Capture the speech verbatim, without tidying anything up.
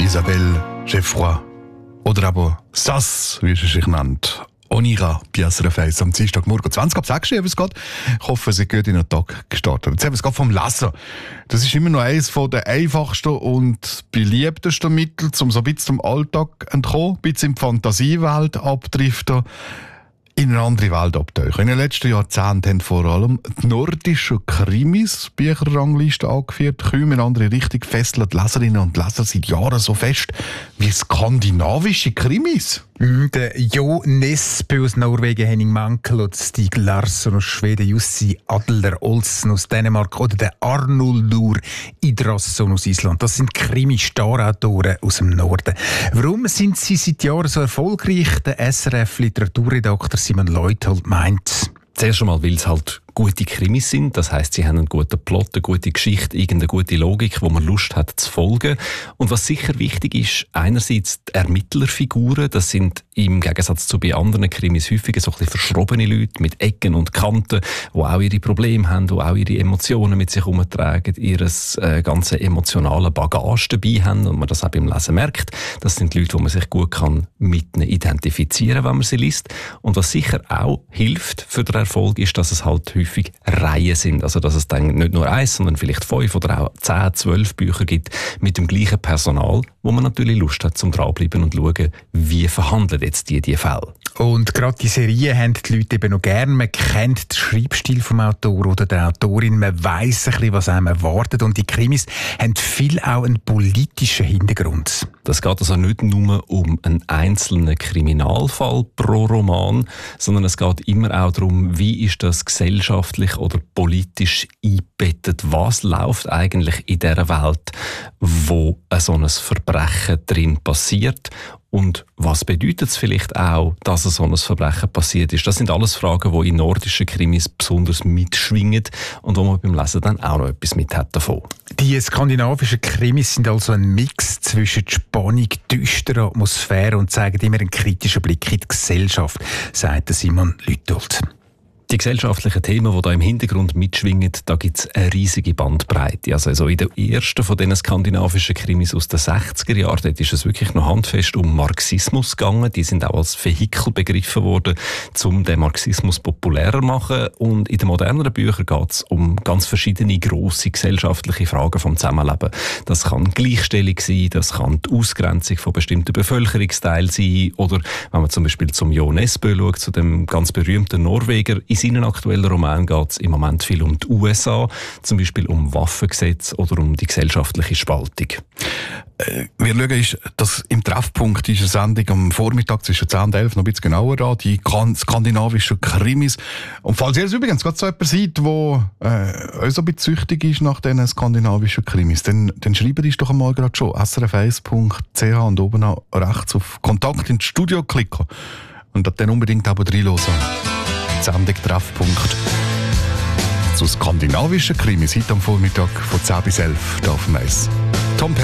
Isabelle Geoffroy. Oder aber Sass, wie sie sich nennt. Onira Piasserface am Dienstagmorgen zwanzig ab sechs, wie es geht. Ich hoffe, Sie gut in den Tag gestartet. Jetzt haben wir es gerade vom Lesen. Das ist immer noch eines der einfachsten und beliebtesten Mittel, um so ein bisschen zum Alltag zu entkommen, ein bisschen in die Fantasiewelt abdriften, in eine andere Welt abtauchen. In den letzten Jahrzehnten haben vor allem die nordischen Krimis Bücherrangliste angeführt. Kaum in andere Richtung fesseln die Leserinnen und Leser seit Jahren so fest wie skandinavische Krimis. Mm, der Jo Nesbø aus Norwegen, Henning Mankell und Stig Larsson aus Schweden, Jussi Adler Olsen aus Dänemark oder der Arnoldur Idrasson aus Island. Das sind Krimi-Starautoren aus dem Norden. Warum sind sie seit Jahren so erfolgreich? Der S R F-Literaturredakteur Simon Leuthold meint: Zuerst einmal, weil es halt gute Krimis sind. Das heisst, sie haben einen guten Plot, eine gute Geschichte, irgendeine gute Logik, wo man Lust hat zu folgen. Und was sicher wichtig ist, einerseits die Ermittlerfiguren. Das sind im Gegensatz zu bei anderen Krimis häufig so ein bisschen verschrobene Leute mit Ecken und Kanten, die auch ihre Probleme haben, die auch ihre Emotionen mit sich herumtragen, ihr äh, ganze emotionale Bagage dabei haben und man das auch beim Lesen merkt. Das sind Leute, die man sich gut kann mit ihnen identifizieren kann, wenn man sie liest. Und was sicher auch hilft für den Erfolg, ist, dass es halt häufig Reihen sind. Also, dass es dann nicht nur eins, sondern vielleicht fünf oder auch zehn, zwölf Bücher gibt mit dem gleichen Personal, wo man natürlich Lust hat, zum dranbleiben und schauen, wie verhandeln jetzt die, die Fälle. Und gerade die Serien haben die Leute eben noch gern. Man kennt den Schreibstil vom Autor oder der Autorin. Man weiss ein bisschen, was einem erwartet. Und die Krimis haben viel auch einen politischen Hintergrund. Das geht also nicht nur um einen einzelnen Kriminalfall pro Roman, sondern es geht immer auch darum, wie ist das gesellschaftlich oder politisch eingebettet. Was läuft eigentlich in dieser Welt, wo so ein Verbrechen drin passiert? Und was bedeutet es vielleicht auch, dass so ein Verbrechen passiert ist? Das sind alles Fragen, die in nordischen Krimis besonders mitschwingen und wo man beim Lesen dann auch noch etwas mit hat davon. Die skandinavischen Krimis sind also ein Mix zwischen Spannung, düsterer Atmosphäre und zeigen immer einen kritischen Blick in die Gesellschaft, sagt Simon Leuthold. Die gesellschaftlichen Themen, die da im Hintergrund mitschwingen, da gibt es eine riesige Bandbreite. Also, also in der ersten von diesen skandinavischen Krimis aus den sechziger Jahren, dort ist es wirklich noch handfest um Marxismus gegangen. Die sind auch als Vehikel begriffen worden, um den Marxismus populärer zu machen. Und in den moderneren Büchern geht es um ganz verschiedene grosse gesellschaftliche Fragen vom Zusammenleben. Das kann Gleichstellung sein, das kann die Ausgrenzung von bestimmten Bevölkerungsteilen sein. Oder wenn man zum Beispiel zum Jo Nesbø schaut, zu dem ganz berühmten Norweger, in seinen aktuellen Roman geht es im Moment viel um die U S A, zum Beispiel um Waffengesetze oder um die gesellschaftliche Spaltung. Äh, wir schauen, ist, dass im Treffpunkt dieser Sendung am Vormittag zwischen zehn und elf noch ein bisschen genauer an, die skandinavischen Krimis. Und falls ihr es übrigens gerade so jemand seid, der äh, auch so ein bisschen süchtig ist nach diesen skandinavischen Krimis, dann, dann schreibt uns doch einmal gerade schon s r f eins punkt c h und oben rechts auf Kontakt ins Studio klicken und dann unbedingt aber reinhören. Sendung Treffpunkt zu skandinavischen Krimis heute am Vormittag von zehn bis elf hier auf dem Eis.